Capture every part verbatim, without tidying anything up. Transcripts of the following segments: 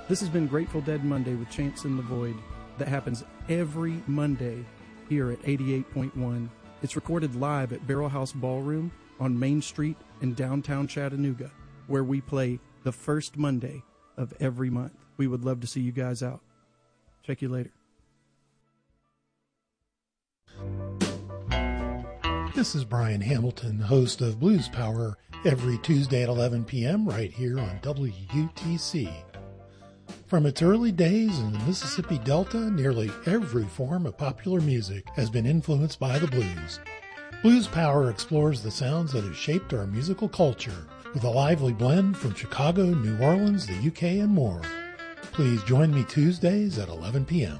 This has been Grateful Dead Monday with Chants in the Void that happens every Monday here at eighty-eight point one. It's recorded live at Barrel House Ballroom on Main Street in downtown Chattanooga, where we play the first Monday of every month. We would love to see you guys out. Check you later. This is Brian Hamilton, host of Blues Power, every Tuesday at eleven p.m. right here on W U T C. From its early days in the Mississippi Delta, nearly every form of popular music has been influenced by the blues. Blues Power explores the sounds that have shaped our musical culture with a lively blend from Chicago, New Orleans, the U K, and more. Please join me Tuesdays at eleven p.m.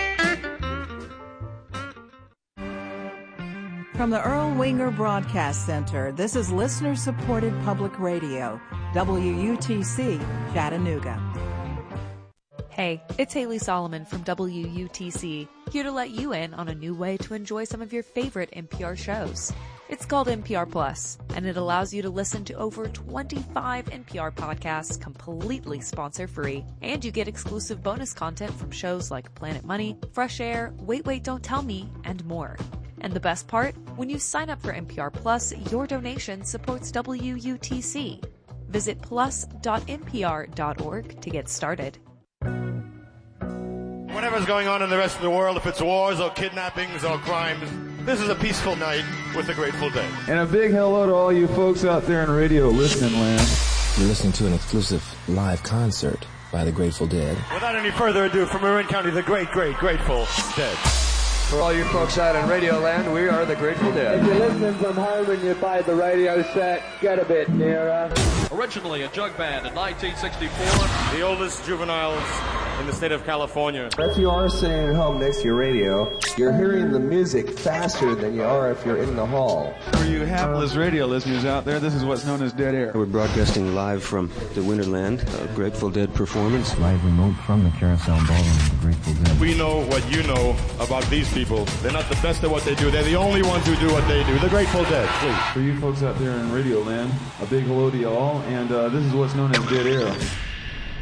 From the Earl Winger Broadcast Center, this is listener-supported public radio, W U T C, Chattanooga. Hey, it's Haley Solomon from W U T C, here to let you in on a new way to enjoy some of your favorite N P R shows. It's called N P R Plus, and it allows you to listen to over twenty-five N P R podcasts completely sponsor-free. And you get exclusive bonus content from shows like Planet Money, Fresh Air, Wait Wait Don't Tell Me, and more. And the best part? When you sign up for N P R Plus, your donation supports W U T C. Visit plus dot n p r dot org to get started. Whatever's going on in the rest of the world, if it's wars or kidnappings or crimes, this is a peaceful night with the Grateful Dead. And a big hello to all you folks out there in radio listening land. You're listening to an exclusive live concert by the Grateful Dead. Without any further ado, from Marin County, the great, great, Grateful Dead. For all you folks out in radio land, we are the Grateful Dead. If you're listening from home and you buy the radio set, get a bit nearer. Originally a jug band in nineteen sixty-four. The oldest juveniles in the state of California. If you are sitting at home next to your radio, you're hearing the music faster than you are if you're in the hall. For you hapless radio listeners out there, this is what's known as dead air. We're broadcasting live from the Winterland, a Grateful Dead performance. Live remote from the Carousel Ballroom of the Grateful Dead. We know what you know about these people. They're not the best at what they do. They're the only ones who do what they do. The Grateful Dead, please. For you folks out there in radio land, a big hello to you all, and uh, this is what's known as dead air.